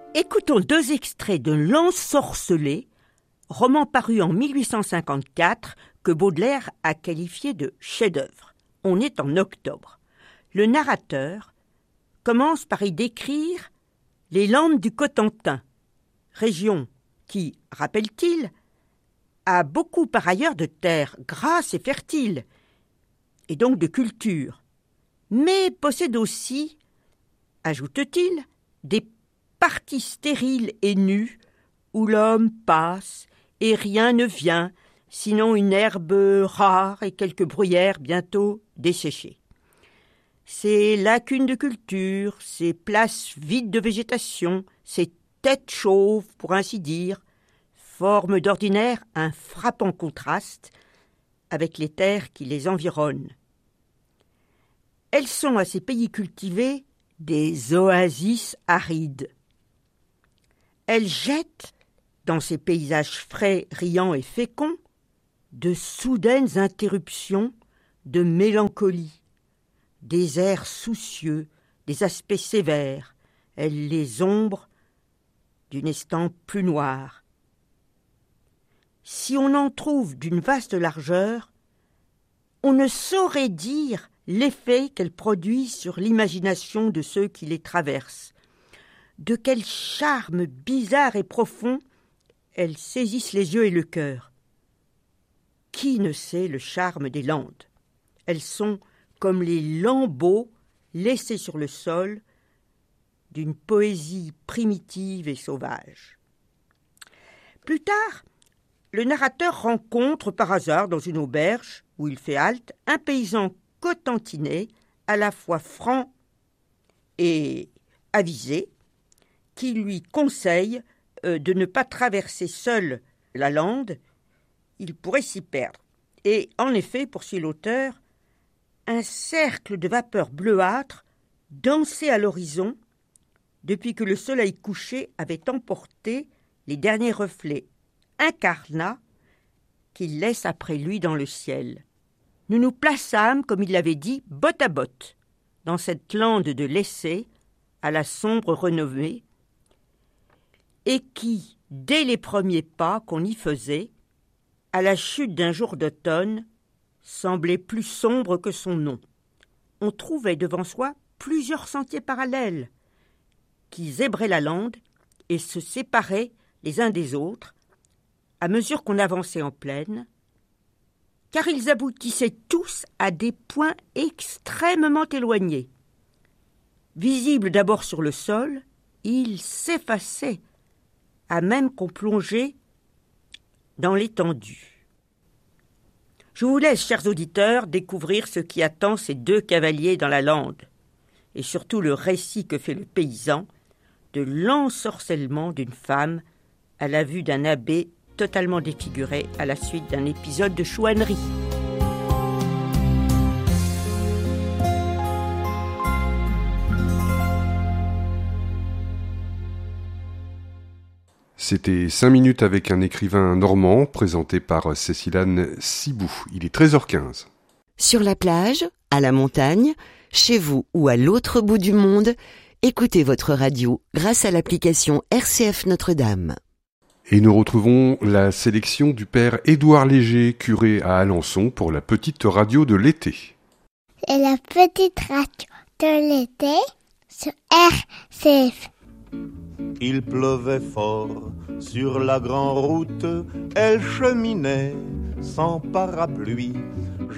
Écoutons 2 extraits de L'Ensorcelé, roman paru en 1854 que Baudelaire a qualifié de chef-d'œuvre. On est en octobre. Le narrateur commence par y décrire les Landes du Cotentin, région qui, rappelle-t-il, a beaucoup par ailleurs de terres grasses et fertiles, et donc de culture, mais possède aussi, ajoute-t-il, des parties stériles et nues où l'homme passe et rien ne vient, sinon une herbe rare et quelques bruyères bientôt desséchées. Ces lacunes de culture, ces places vides de végétation, ces têtes chauves, pour ainsi dire, forment d'ordinaire un frappant contraste avec les terres qui les environnent. Elles sont à ces pays cultivés des oasis arides. Elles jettent, dans ces paysages frais, riants et féconds, de soudaines interruptions de mélancolie, des airs soucieux, des aspects sévères, elles les ombrent d'une estampe plus noire. Si on en trouve d'une vaste largeur, on ne saurait dire l'effet qu'elles produisent sur l'imagination de ceux qui les traversent. De quel charme bizarre et profond elles saisissent les yeux et le cœur. Qui ne sait le charme des Landes? Elles sont comme les lambeaux laissés sur le sol d'une poésie primitive et sauvage. Plus tard, le narrateur rencontre par hasard dans une auberge où il fait halte un paysan cotentinais à la fois franc et avisé qui lui conseille de ne pas traverser seul la lande, il pourrait s'y perdre. Et en effet, poursuit l'auteur, un cercle de vapeur bleuâtre dansait à l'horizon depuis que le soleil couché avait emporté les derniers reflets incarnats qu'il laisse après lui dans le ciel. Nous nous plaçâmes, comme il l'avait dit, botte à botte, dans cette lande de l'essai à la sombre renommée, et qui, dès les premiers pas qu'on y faisait, à la chute d'un jour d'automne, semblait plus sombre que son nom. On trouvait devant soi plusieurs sentiers parallèles qui zébraient la lande et se séparaient les uns des autres à mesure qu'on avançait en plaine, car ils aboutissaient tous à des points extrêmement éloignés. Visibles d'abord sur le sol, ils s'effaçaient à même qu'on plongeait dans l'étendue. Je vous laisse, chers auditeurs, découvrir ce qui attend ces 2 cavaliers dans la lande, et surtout le récit que fait le paysan de l'ensorcellement d'une femme à la vue d'un abbé totalement défiguré à la suite d'un épisode de chouannerie. C'était 5 minutes avec un écrivain normand, présenté par Cécile-Anne Cibou. Il est 13h15. Sur la plage, à la montagne, chez vous ou à l'autre bout du monde, écoutez votre radio grâce à l'application RCF Notre-Dame. Et nous retrouvons la sélection du père Édouard Léger, curé à Alençon, pour la petite radio de l'été. Et la petite radio de l'été sur RCF. Il pleuvait fort sur la grande route, elle cheminait sans parapluie.